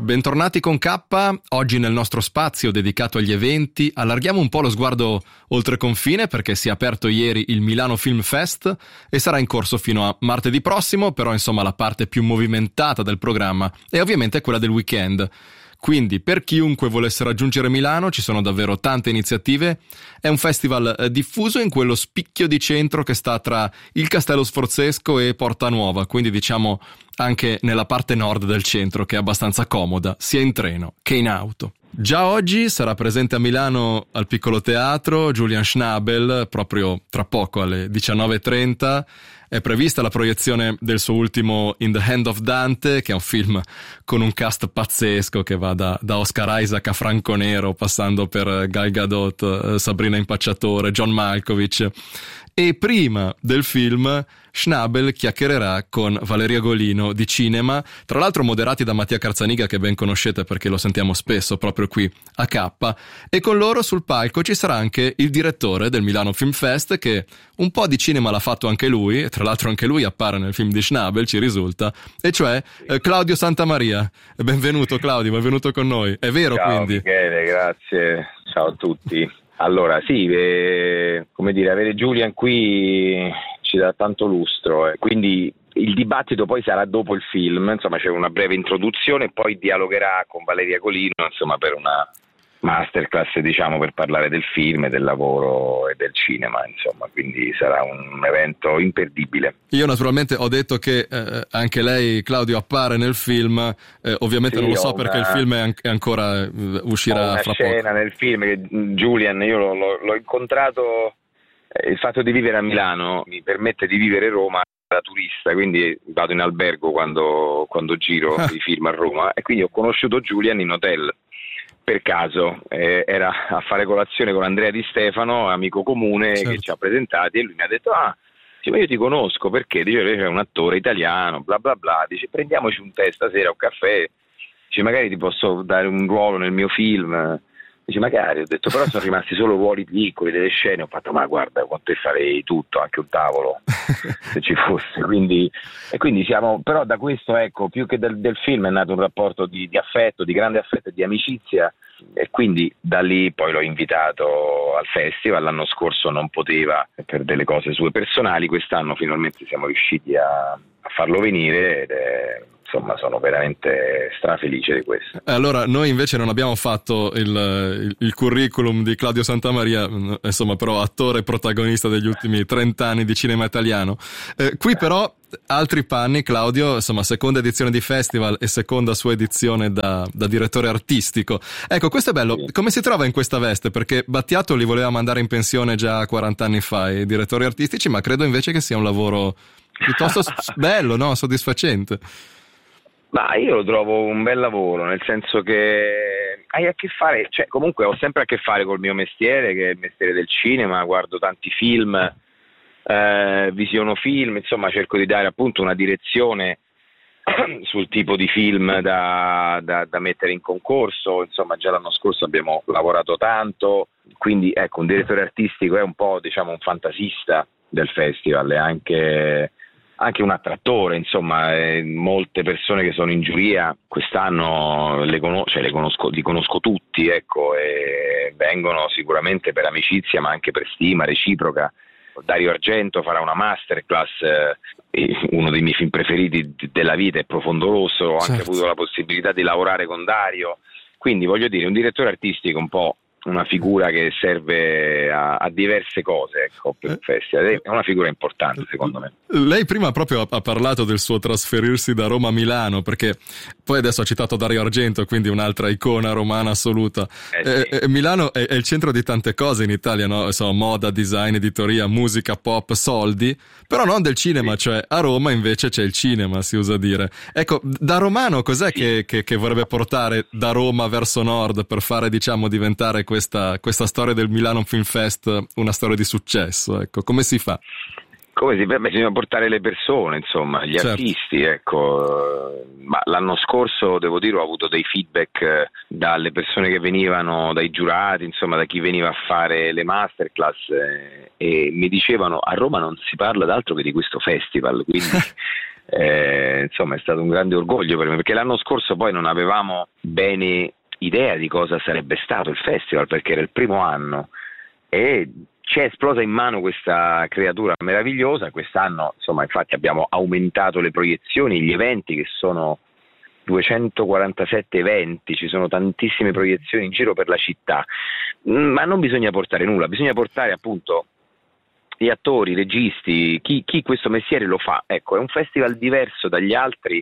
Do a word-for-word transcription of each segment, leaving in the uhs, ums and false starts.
Bentornati con K, oggi nel nostro spazio dedicato agli eventi allarghiamo un po' lo sguardo oltre confine perché si è aperto ieri il Milano Film Fest e sarà in corso fino a martedì prossimo, però insomma la parte più movimentata del programma è ovviamente quella del weekend. Quindi per chiunque volesse raggiungere Milano ci sono davvero tante iniziative, è un festival eh, diffuso in quello spicchio di centro che sta tra il Castello Sforzesco e Porta Nuova, quindi diciamo anche nella parte nord del centro che è abbastanza comoda, sia in treno che in auto. Già oggi sarà presente a Milano al Piccolo Teatro Julian Schnabel, proprio tra poco alle diciannove e trenta. È prevista la proiezione del suo ultimo In the Hand of Dante, che è un film con un cast pazzesco che va da, da Oscar Isaac a Franco Nero, passando per Gal Gadot, Sabrina Impacciatore, John Malkovich. E prima del film Schnabel chiacchiererà con Valeria Golino di Cinema, tra l'altro moderati da Mattia Carzaniga, che ben conoscete perché lo sentiamo spesso proprio qui a K, e con loro sul palco ci sarà anche il direttore del Milano Film Fest, che un po' di cinema l'ha fatto anche lui, e tra l'altro anche lui appare nel film di Schnabel, ci risulta, e cioè eh, Claudio Santamaria. Benvenuto Claudio, benvenuto con noi. È vero? Ciao, quindi? Michele, grazie, ciao a tutti. Allora sì, eh, come dire, avere Julian qui ci dà tanto lustro, eh. Quindi il dibattito poi sarà dopo il film, insomma c'è una breve introduzione e poi dialogherà con Valeria Golino, insomma, per una masterclass, diciamo, per parlare del film e del lavoro e del cinema, insomma, quindi sarà un evento imperdibile. Io naturalmente ho detto che eh, anche lei, Claudio, appare nel film, eh, ovviamente sì, non lo so una... perché il film è, an- è ancora eh, uscirà ho una fra scena poco. Nel film che Julian, io l'ho, l'ho, l'ho incontrato, eh, il fatto di vivere a Milano mi permette di vivere Roma da turista, quindi vado in albergo quando, quando giro ah. i film a Roma, e quindi ho conosciuto Julian in hotel. Per caso, eh, era a fare colazione con Andrea Di Stefano, amico comune, certo, che ci ha presentati, e lui mi ha detto: ah, dice, ma io ti conosco perché? Dice, lei è un attore italiano, bla bla bla, dice, prendiamoci un tè stasera, un caffè, dice, magari ti posso dare un ruolo nel mio film, dice, magari, ho detto, però sono rimasti solo ruoli piccoli, delle scene, ho fatto, ma guarda, con te farei tutto, anche un tavolo, se ci fosse, quindi, e quindi siamo, però da questo, ecco, più che del, del film è nato un rapporto di, di affetto, di grande affetto e di amicizia, e quindi da lì poi l'ho invitato al festival. L'anno scorso non poteva per delle cose sue personali, quest'anno finalmente siamo riusciti a, a farlo venire ed è, insomma, sono veramente strafelice di questo. Allora, noi invece non abbiamo fatto il, il, il curriculum di Claudio Santamaria, insomma, però attore e protagonista degli ultimi trent'anni di cinema italiano. Eh, qui però altri panni, Claudio, insomma, seconda edizione di festival e seconda sua edizione da, da direttore artistico. Ecco, questo è bello. Sì. Come si trova in questa veste? Perché Battiato li voleva mandare in pensione già quaranta anni fa, i direttori artistici, ma credo invece che sia un lavoro piuttosto bello, no? Soddisfacente. Ma io lo trovo un bel lavoro, nel senso che hai a che fare, cioè comunque ho sempre a che fare col mio mestiere, che è il mestiere del cinema, guardo tanti film, eh, visiono film, insomma cerco di dare appunto una direzione sul tipo di film da, da, da mettere in concorso, insomma già l'anno scorso abbiamo lavorato tanto, quindi ecco, un direttore artistico è un po', diciamo, un fantasista del festival, è anche... anche un attrattore, insomma, eh, molte persone che sono in giuria quest'anno le, con- cioè, le conosco, li conosco tutti, ecco, e vengono sicuramente per amicizia ma anche per stima reciproca. Dario Argento farà una masterclass, eh, uno dei miei film preferiti d- della vita è Profondo Rosso, ho certo. anche avuto la possibilità di lavorare con Dario, quindi voglio dire, un direttore artistico un po' una figura che serve a, a diverse cose, ecco, per il festival, è una figura importante secondo me. Lei prima proprio ha parlato del suo trasferirsi da Roma a Milano, perché poi adesso ha citato Dario Argento, quindi un'altra icona romana assoluta. Eh sì. eh, Milano è, è il centro di tante cose in Italia, no? So, moda, design, editoria, musica, pop, soldi, però non del cinema, sì. Cioè a Roma invece c'è il cinema, si usa dire. Ecco, da romano cos'è sì. che, che, che vorrebbe portare da Roma verso nord per fare, diciamo, diventare questa, questa storia del Milano Film Fest una storia di successo? Ecco, come si fa? Come si fa? Bisogna portare le persone, insomma, gli certo. artisti, ecco. Ma l'anno scorso, devo dire, ho avuto dei feedback dalle persone che venivano, dai giurati, insomma, da chi veniva a fare le masterclass, eh, e mi dicevano: a Roma non si parla d'altro che di questo festival, quindi eh, insomma è stato un grande orgoglio per me, perché l'anno scorso poi non avevamo bene idea di cosa sarebbe stato il festival, perché era il primo anno e ci è esplosa in mano questa creatura meravigliosa. Quest'anno, insomma, infatti abbiamo aumentato le proiezioni, gli eventi, che sono duecentoquarantasette eventi, ci sono tantissime proiezioni in giro per la città, ma non bisogna portare nulla, bisogna portare appunto gli attori, i registi, chi, chi questo mestiere lo fa. Ecco, è un festival diverso dagli altri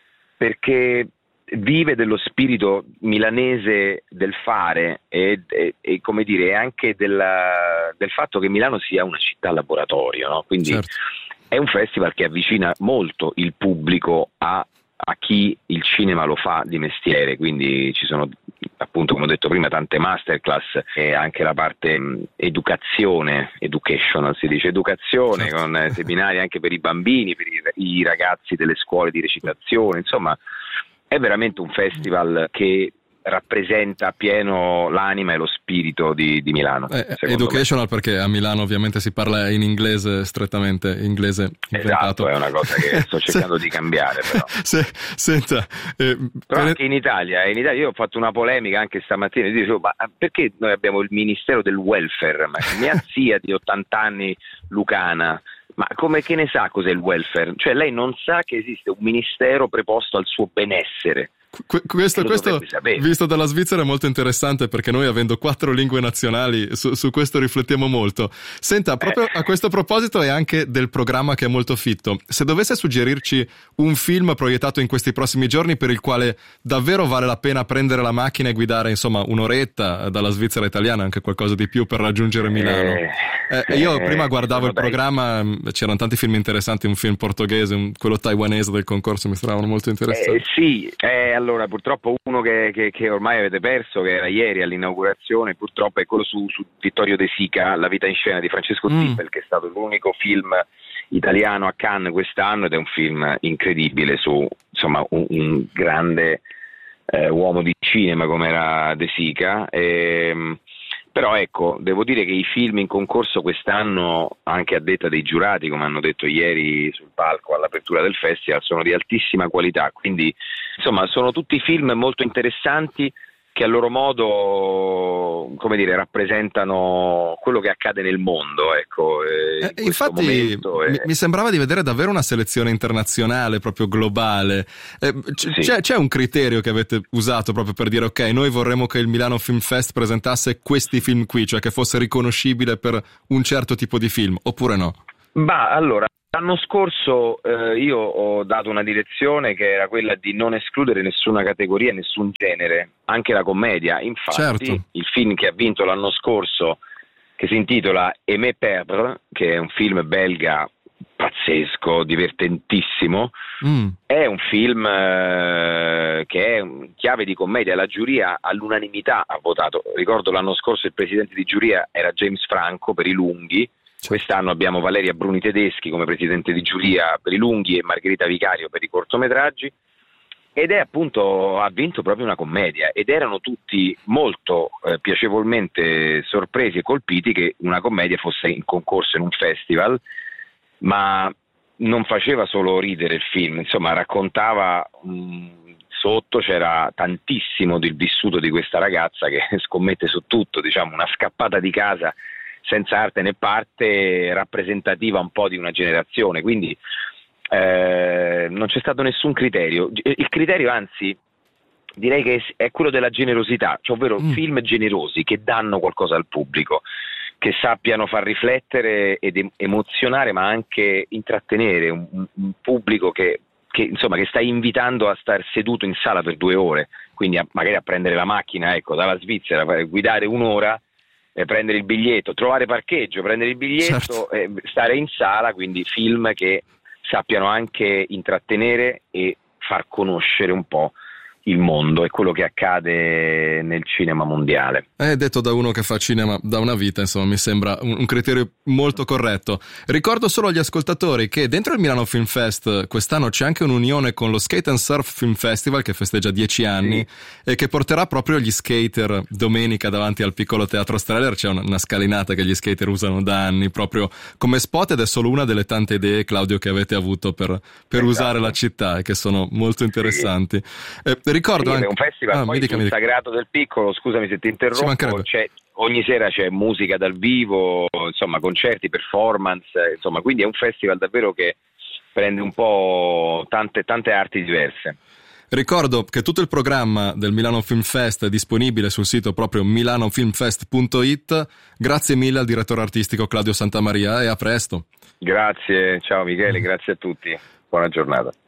perché vive dello spirito milanese del fare e, e, e come dire, anche della, del fatto che Milano sia una città laboratorio, no? Quindi certo. È un festival che avvicina molto il pubblico a a chi il cinema lo fa di mestiere, quindi ci sono appunto, come ho detto prima, tante masterclass e anche la parte mh, educazione, educational si dice, educazione, certo. Con eh, seminari anche per i bambini, per i, i ragazzi delle scuole di recitazione, insomma è veramente un festival che rappresenta appieno l'anima e lo spirito di, di Milano. Eh, educational me. Perché a Milano ovviamente si parla in inglese, strettamente inglese inventato. Esatto, è una cosa che sto cercando di cambiare però. Se, senta, eh, però per... anche in Italia, in Italia io ho fatto una polemica anche stamattina, e dicevo, ma perché noi abbiamo il Ministero del Welfare? Ma mia zia di ottanta anni, lucana, ma come che ne sa cos'è il welfare? Cioè lei non sa che esiste un ministero preposto al suo benessere. Que- questo, questo visto dalla Svizzera è molto interessante, perché noi, avendo quattro lingue nazionali, su, su questo riflettiamo molto. Senta, proprio eh. a questo proposito, e anche del programma che è molto fitto, se dovesse suggerirci un film proiettato in questi prossimi giorni per il quale davvero vale la pena prendere la macchina e guidare, insomma, un'oretta dalla Svizzera italiana, anche qualcosa di più, per raggiungere Milano. Eh, eh, io prima guardavo il programma, c'erano tanti film interessanti, un film portoghese, un, quello taiwanese del concorso mi sembravano molto interessanti. Eh, sì, eh, allora purtroppo uno che, che, che ormai avete perso, che era ieri all'inaugurazione, purtroppo è quello su, su Vittorio De Sica, La vita in scena di Francesco mm. Zippel, che è stato l'unico film italiano a Cannes quest'anno, ed è un film incredibile su, insomma, un, un grande eh, uomo di cinema come era De Sica. E, però ecco, devo dire che i film in concorso quest'anno, anche a detta dei giurati, come hanno detto ieri sul palco all'apertura del festival, sono di altissima qualità, quindi insomma sono tutti film molto interessanti che a loro modo, come dire, rappresentano quello che accade nel mondo, ecco. Eh, in infatti mi, è... mi sembrava di vedere davvero una selezione internazionale, proprio globale. Eh, c- sì. c'è, c'è un criterio che avete usato proprio per dire ok, noi vorremmo che il Milano Film Fest presentasse questi film qui, cioè che fosse riconoscibile per un certo tipo di film, oppure no? Bah, allora, l'anno scorso eh, io ho dato una direzione che era quella di non escludere nessuna categoria, nessun genere, anche la commedia. Infatti certo. Il film che ha vinto l'anno scorso, che si intitola Aimé Perdre, che è un film belga pazzesco, divertentissimo, mm. è un film eh, che è chiave di commedia. La giuria all'unanimità ha votato, ricordo l'anno scorso il presidente di giuria era James Franco per I lunghi. Quest'anno abbiamo Valeria Bruni Tedeschi come presidente di giuria per I lunghi e Margherita Vicario per i cortometraggi, ed è appunto, ha vinto proprio una commedia, ed erano tutti molto eh, piacevolmente sorpresi e colpiti che una commedia fosse in concorso in un festival, ma non faceva solo ridere il film, insomma raccontava mh, sotto c'era tantissimo del vissuto di questa ragazza che scommette su tutto, diciamo una scappata di casa senza arte né parte, rappresentativa un po' di una generazione, quindi eh, non c'è stato nessun criterio. Il criterio, anzi, direi che è quello della generosità, cioè ovvero mm. film generosi che danno qualcosa al pubblico, che sappiano far riflettere ed emozionare, ma anche intrattenere un, un pubblico che, che insomma che stai invitando a star seduto in sala per due ore, quindi a, magari a prendere la macchina, ecco, dalla Svizzera, guidare un'ora, Eh, prendere il biglietto, trovare parcheggio, prendere il biglietto, certo. eh, stare in sala, quindi film che sappiano anche intrattenere e far conoscere un po' il mondo e quello che accade nel cinema mondiale. È detto da uno che fa cinema da una vita, insomma, mi sembra un, un criterio molto corretto. Ricordo solo agli ascoltatori che dentro il Milano Film Fest quest'anno c'è anche un'unione con lo Skate and Surf Film Festival che festeggia dieci anni, sì, e che porterà proprio gli skater domenica davanti al piccolo teatro Streller. C'è una, una scalinata che gli skater usano da anni proprio come spot, ed è solo una delle tante idee, Claudio, che avete avuto per, per esatto. usare la città e che sono molto interessanti. Sì. Eh, ricordo sì, anche è un festival ah, poi dica, sul Sagrato del Piccolo, scusami se ti interrompo, c'è, ogni sera c'è musica dal vivo, insomma concerti, performance, insomma, quindi è un festival davvero che prende un po' tante, tante arti diverse. Ricordo che tutto il programma del Milano Film Fest è disponibile sul sito proprio milano film fest punto it. Grazie mille al direttore artistico Claudio Santamaria e a presto. Grazie, ciao Michele, grazie a tutti, buona giornata.